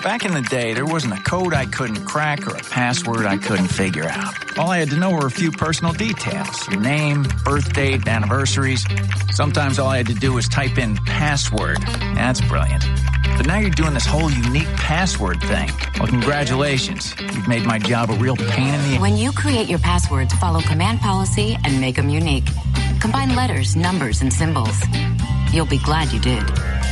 Back in the day, there wasn't a code I couldn't crack or a password I couldn't figure out. All I had to know were a few personal details. Your name, birth date, anniversaries. Sometimes all I had to do was type in password. That's brilliant. But now you're doing this whole unique password thing. Well, congratulations. You've made my job a real pain in the... When you create your passwords, follow command policy and make them unique. Combine letters, numbers, and symbols. You'll be glad you did.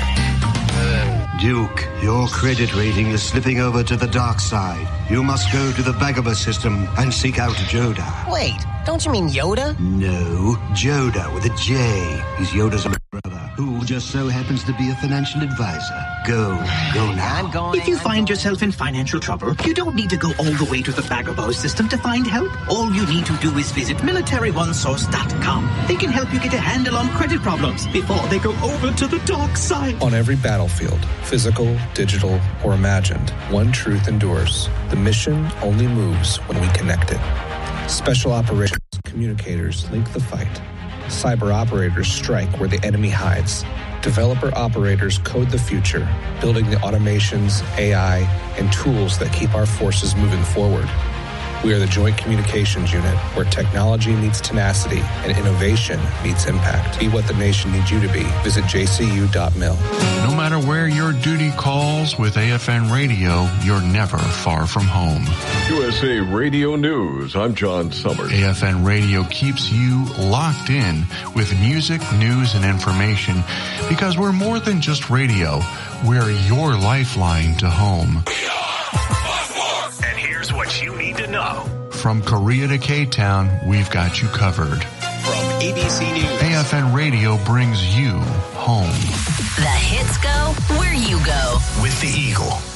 Duke, your credit rating is slipping over to the dark side. You must go to the Bagaba system and seek out Joda. Wait, don't you mean Yoda? No, Joda with a J. He's Yoda's brother, who just so happens to be a financial advisor. Go now. I'm going. If you find yourself in financial trouble, you don't need to go all the way to the Bagabo system to find help. All you need to do is visit MilitaryOneSource.com. They can help you get a handle on credit problems before they go over to the dark side. On every battlefield, physical, digital, or imagined, one truth endures. The mission only moves when we connect it. Special operations communicators link the fight. Cyber operators strike where the enemy hides. Developer operators code the future, building the automations, AI, and tools that keep our forces moving forward. We are the Joint Communications Unit, where technology meets tenacity and innovation meets impact. Be what the nation needs you to be. Visit jcu.mil. No matter where your duty calls, with AFN Radio, you're never far from home. USA Radio News, I'm John Summers. AFN Radio keeps you locked in with music, news, and information, because we're more than just radio. We're your lifeline to home. And here's what you need to know. From Korea to K-Town, we've got you covered. From ABC News, AFN Radio brings you home. The hits go where you go. With the Eagle.